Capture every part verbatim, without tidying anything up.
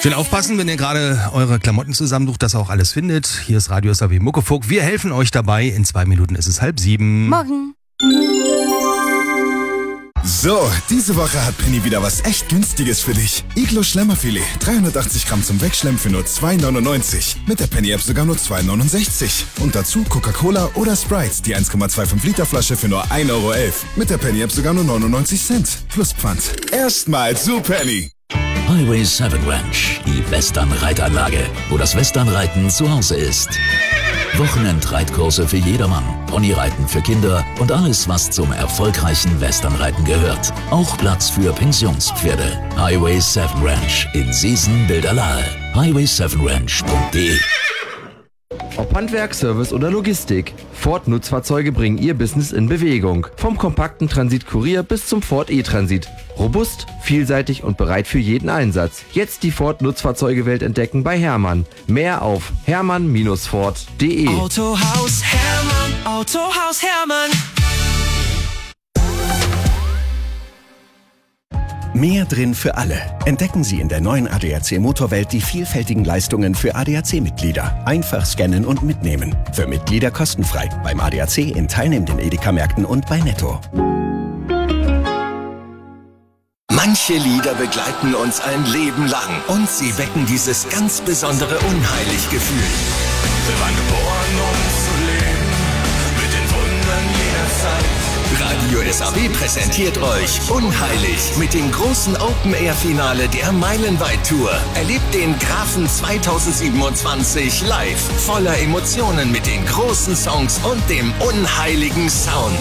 Schön aufpassen, wenn ihr gerade eure Klamotten zusammensucht, dass ihr auch alles findet. Hier ist Radio S A W Muckefuck. Wir helfen euch dabei. In zwei Minuten ist es halb sieben. Morgen. So, diese Woche hat Penny wieder was echt Günstiges für dich. Iglo Schlemmerfilet, dreihundertachtzig Gramm zum Wegschlemmen für nur zwei neunundneunzig. Mit der Penny-App sogar nur zwei neunundsechzig. Und dazu Coca-Cola oder Sprite, die eins Komma fünfundzwanzig Liter Flasche für nur ein Euro elf. Mit der Penny-App sogar nur neunundneunzig Cent. Plus Pfand. Erstmal zu Penny. Highway sieben Ranch, die Western-Reitanlage, wo das Westernreiten zu Hause ist. Wochenendreitkurse für jedermann, Ponyreiten für Kinder und alles, was zum erfolgreichen Westernreiten gehört. Auch Platz für Pensionspferde. Highway sieben Ranch in Seesen-Bilderlahe. highway sieben ranch punkt de. Ob Handwerk, Service oder Logistik, Ford Nutzfahrzeuge bringen Ihr Business in Bewegung. Vom kompakten Transit Kurier bis zum Ford E-Transit. Robust, vielseitig und bereit für jeden Einsatz. Jetzt die Ford Nutzfahrzeugewelt entdecken bei Hermann. Mehr auf hermann Bindestrich ford punkt de. Autohaus Hermann, Autohaus Hermann. Mehr drin für alle. Entdecken Sie in der neuen A D A C Motorwelt die vielfältigen Leistungen für A D A C-Mitglieder. Einfach scannen und mitnehmen. Für Mitglieder kostenfrei. Beim A D A C in teilnehmenden Edeka-Märkten und bei Netto. Manche Lieder begleiten uns ein Leben lang und sie wecken dieses ganz besondere Unheilig-Gefühl. Wir waren geboren, um zu leben, mit den Wundern jeder Zeit. Radio S A W präsentiert euch Unheilig mit dem großen Open-Air-Finale der Meilenweit-Tour. Erlebt den Grafen zweitausendsiebenundzwanzig live, voller Emotionen mit den großen Songs und dem unheiligen Sound.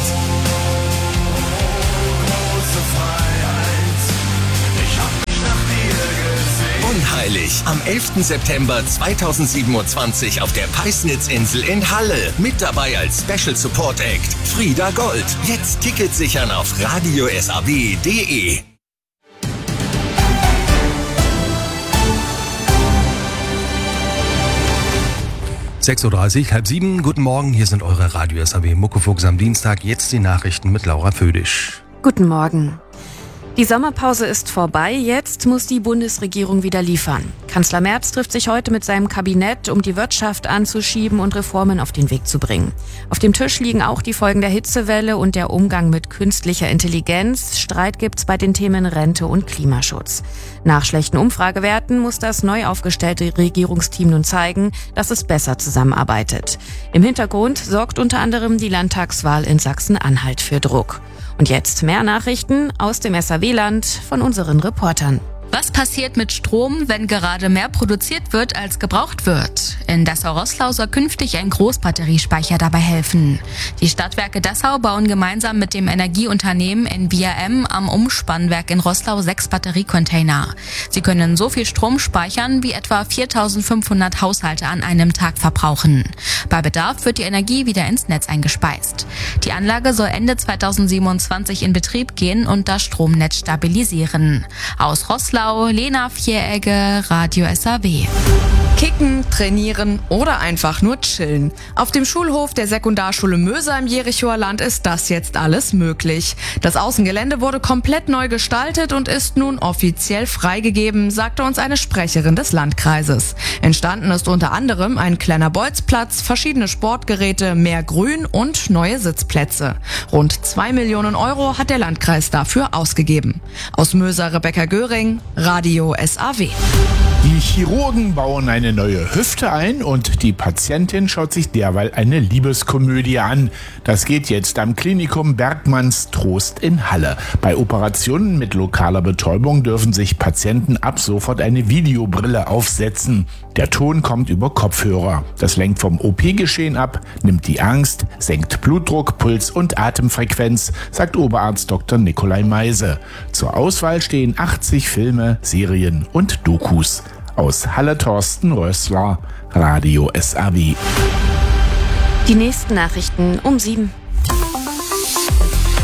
Große Freiheit, ich hab mich nach dir gesehen. Unheilig am elften September zweitausendsiebenundzwanzig auf der Peisnitzinsel in Halle. Mit dabei als Special Support Act Frieda Gold. Jetzt Tickets sichern auf radio s a w punkt de. sechs Uhr dreißig, halb sieben. Guten Morgen, hier sind eure Radio S A W Muckefucks am Dienstag. Jetzt die Nachrichten mit Laura Födisch. Guten Morgen. Die Sommerpause ist vorbei, jetzt muss die Bundesregierung wieder liefern. Kanzler Merz trifft sich heute mit seinem Kabinett, um die Wirtschaft anzuschieben und Reformen auf den Weg zu bringen. Auf dem Tisch liegen auch die Folgen der Hitzewelle und der Umgang mit künstlicher Intelligenz. Streit gibt's bei den Themen Rente und Klimaschutz. Nach schlechten Umfragewerten muss das neu aufgestellte Regierungsteam nun zeigen, dass es besser zusammenarbeitet. Im Hintergrund sorgt unter anderem die Landtagswahl in Sachsen-Anhalt für Druck. Und jetzt mehr Nachrichten aus dem S A W-Land von unseren Reportern. Was passiert mit Strom, wenn gerade mehr produziert wird, als gebraucht wird? In Dessau-Roßlau soll künftig ein Großbatteriespeicher dabei helfen. Die Stadtwerke Dessau bauen gemeinsam mit dem Energieunternehmen N V R M am Umspannwerk in Roßlau sechs Batteriecontainer. Sie können so viel Strom speichern, wie etwa viertausendfünfhundert Haushalte an einem Tag verbrauchen. Bei Bedarf wird die Energie wieder ins Netz eingespeist. Die Anlage soll Ende zweitausendsiebenundzwanzig in Betrieb gehen und das Stromnetz stabilisieren. Aus Roßlau Lena Vieregge, Radio S A W. Kicken, trainieren oder einfach nur chillen. Auf dem Schulhof der Sekundarschule Möser im Jerichoer Land ist das jetzt alles möglich. Das Außengelände wurde komplett neu gestaltet und ist nun offiziell freigegeben, sagte uns eine Sprecherin des Landkreises. Entstanden ist unter anderem ein kleiner Bolzplatz, verschiedene Sportgeräte, mehr Grün und neue Sitzplätze. Rund zwei Millionen Euro hat der Landkreis dafür ausgegeben. Aus Möser Rebecca Göring, Radio S A W. Die Chirurgen bauen eine neue Hüfte ein und die Patientin schaut sich derweil eine Liebeskomödie an. Das geht jetzt am Klinikum Bergmanns Trost in Halle. Bei Operationen mit lokaler Betäubung dürfen sich Patienten ab sofort eine Videobrille aufsetzen. Der Ton kommt über Kopfhörer. Das lenkt vom O P-Geschehen ab, nimmt die Angst, senkt Blutdruck, Puls und Atemfrequenz, sagt Oberarzt Doktor Nikolai Meise. Zur Auswahl stehen achtzig Filme, Serien und Dokus. Aus Halle Thorsten Rössler, Radio S A W. Die nächsten Nachrichten um sieben.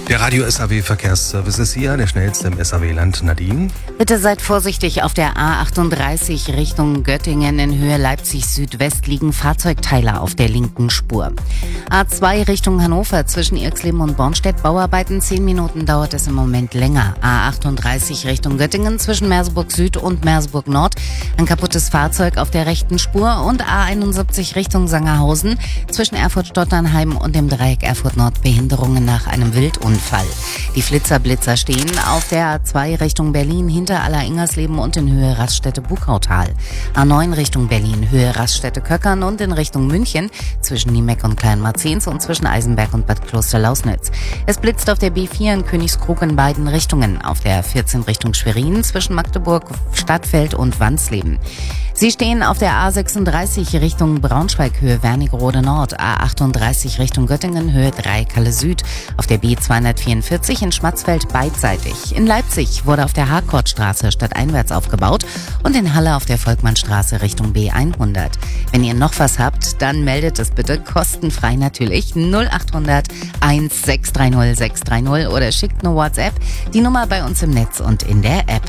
Der Radio S A W Verkehrsservice ist hier, der schnellste im S A W-Land. Nadine? Bitte seid vorsichtig. Auf der A achtunddreißig Richtung Göttingen in Höhe Leipzig-Südwest liegen Fahrzeugteile auf der linken Spur. A zwei Richtung Hannover zwischen Irxleben und Bornstedt. Bauarbeiten. Zehn Minuten dauert es im Moment länger. A achtunddreißig Richtung Göttingen zwischen Merseburg Süd und Merseburg Nord. Ein kaputtes Fahrzeug auf der rechten Spur. Und A einundsiebzig Richtung Sangerhausen zwischen Erfurt-Stotternheim und dem Dreieck Erfurt Nord. Behinderungen nach einem Wildunfall. Die Flitzer-Blitzer stehen auf der A zwei Richtung Berlin hinter Aller-Ingersleben und in Höhe Raststätte-Buchautal. A neun Richtung Berlin, Höhe Raststätte-Köckern und in Richtung München zwischen Niemeck und Kleinmarzens und zwischen Eisenberg und Bad Kloster-Lausnitz. Es blitzt auf der B vier in Königskrug in beiden Richtungen, auf der vierzehn Richtung Schwerin zwischen Magdeburg, Stadtfeld und Wansleben. Sie stehen auf der A sechsunddreißig Richtung Braunschweig, Höhe Wernigerode Nord, A achtunddreißig Richtung Göttingen, Höhe drei Kalle Süd, auf der B zweihundertvierundvierzig in Schmatzfeld beidseitig. In Leipzig wurde auf der Harkortstraße stadteinwärts aufgebaut und in Halle auf der Volkmannstraße Richtung B hundert. Wenn ihr noch was habt, dann meldet es bitte kostenfrei natürlich null achthundert eins sechs drei null sechs drei null oder schickt eine WhatsApp, die Nummer bei uns im Netz und in der App.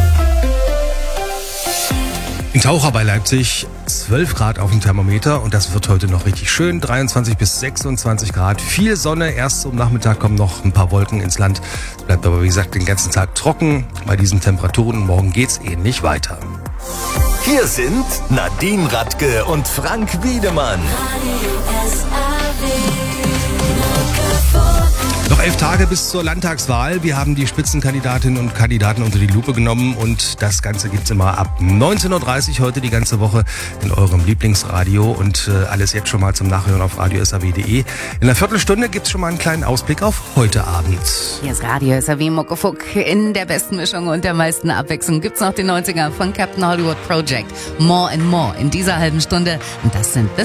In Taucher bei Leipzig zwölf Grad auf dem Thermometer und das wird heute noch richtig schön. dreiundzwanzig bis sechsundzwanzig Grad, viel Sonne. Erst am Nachmittag kommen noch ein paar Wolken ins Land. Bleibt aber wie gesagt den ganzen Tag trocken bei diesen Temperaturen. Morgen geht's ähnlich weiter. Hier sind Nadine Radke und Frank Wiedemann. Noch elf Tage bis zur Landtagswahl. Wir haben die Spitzenkandidatinnen und Kandidaten unter die Lupe genommen und das Ganze gibt's immer ab neunzehn Uhr dreißig heute die ganze Woche in eurem Lieblingsradio und äh, alles jetzt schon mal zum Nachhören auf radio s a w punkt de. In einer Viertelstunde gibt's schon mal einen kleinen Ausblick auf heute Abend. Hier ist Radio S A W Muckefuck. In der besten Mischung und der meisten Abwechslung gibt's noch die neunziger von Captain Hollywood Project. More and More in dieser halben Stunde und das sind